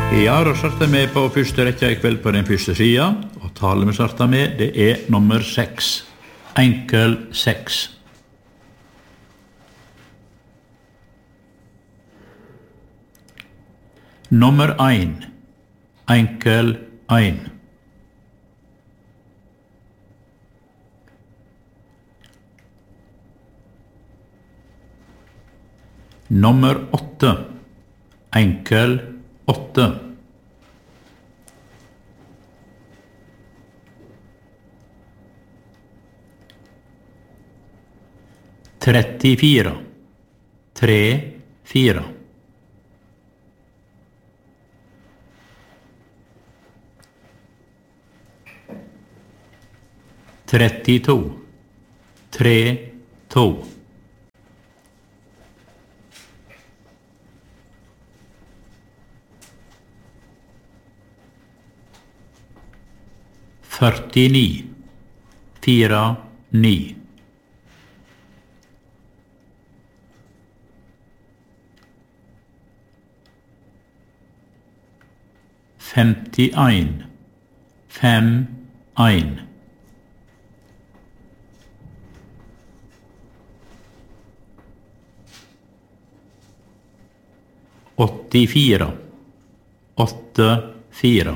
Ja, da starter vi på første rekke I kveld på den første siden, og talen vi starter med, det nummer 6. Enkel 6. Nummer 1. Enkel 1. Nummer 8. Enkel 8. Trettifire. 3, 4. Trettito. 3, 2. Førtini. 4, 9. Femtien. 5, 1. Åttifire. 8, 4.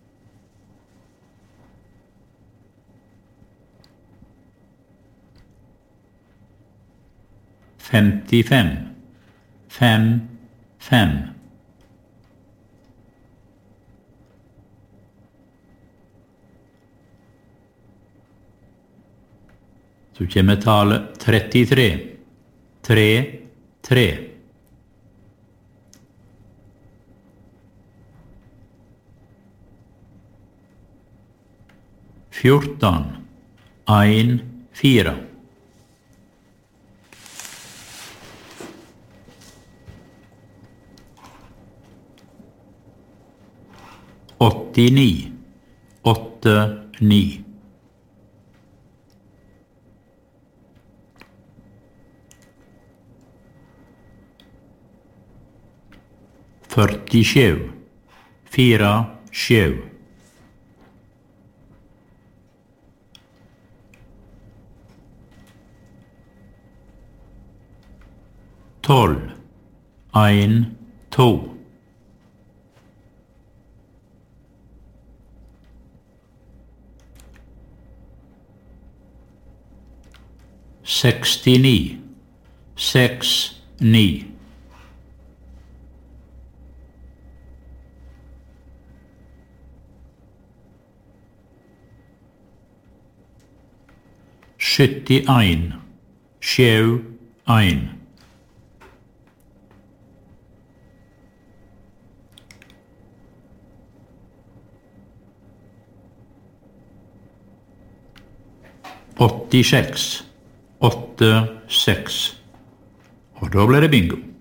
Femtifem. 5, 5. Så kommer tallet 33. 3, 3. Fjorten. 1, 4. Åttini. 8, 9. Førtisju. 4, 7. Tolv. 1, 2. Sekstini. 6, 9. Syttien. 7, 1. Åttiseks. 8, 6. Og da blir det bingo.